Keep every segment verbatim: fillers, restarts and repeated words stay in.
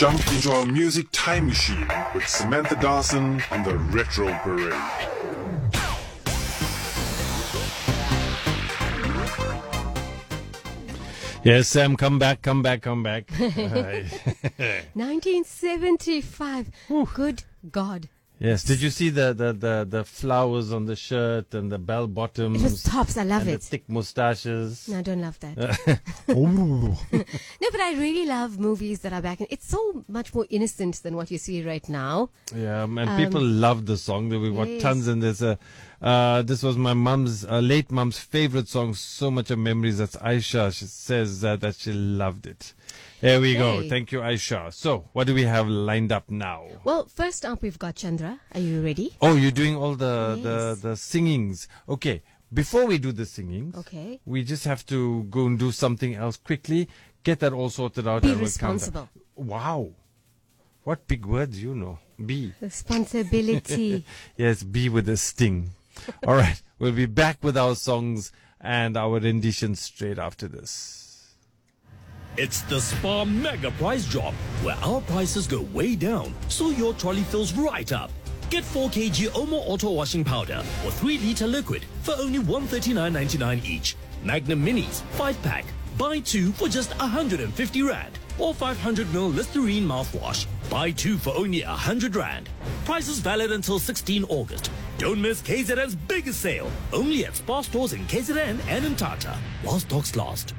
Jump into our music time machine with Samantha Dawson on the Retro Parade. Yes, Sam, come back, come back, come back. nineteen seventy-five. Good God. Yes, did you see the, the, the, the flowers on the shirt and the bell bottoms? It was tops, I love and it. the thick moustaches. No, I don't love that. Oh. No, but I really love movies that are back in. It's so much more innocent than what you see right now. Yeah, and Um, people love the song. We've got yes. tons, and there's a. Uh, this was my mom's, uh, late mom's favorite song. So much of memories. That's Aisha. She says uh, that she loved it. There we go. Hey. Thank you, Aisha. So, what do we have lined up now? Well, first up, we've got Chandra. Are you ready? Oh, you're doing all the Yes. the the singings. Okay. Before we do the singings, Okay. we just have to go and do something else quickly. Get that all sorted out. Be and we'll count that. responsible. Wow. What big words you know. Be. Responsibility. Yes, be with a sting. All right. We'll be back with our songs and our renditions straight after this. It's the Spa Mega Price Drop, where our prices go way down, so your trolley fills right up. Get four kilograms Omo Auto Washing Powder or three litre liquid for only one hundred thirty-nine ninety-nine each. Magnum Minis, five pack. Buy two for just one hundred fifty rand. Or five hundred milliliter Listerine mouthwash. Buy two for only one hundred rand. Prices valid until sixteenth August. Don't miss K Z N's biggest sale. Only at Spa stores in K Z N and in Tata. While stocks last.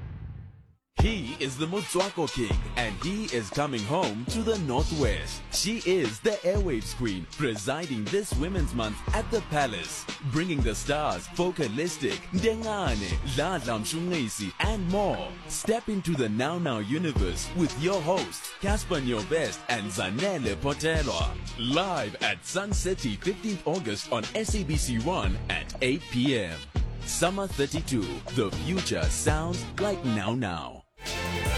He is the Motswako King, and he is coming home to the Northwest. She is the Airwaves Queen, presiding this Women's Month at the Palace, bringing the stars Focalistic, Dengane, Ladla Mshungisi, and more. Step into the Now Now universe with your hosts, Casper Nyobest and Zanele Potelwa. Live at Sun City, fifteenth August on S A B C one at eight p.m. Summer thirty-two, the future sounds like Now Now.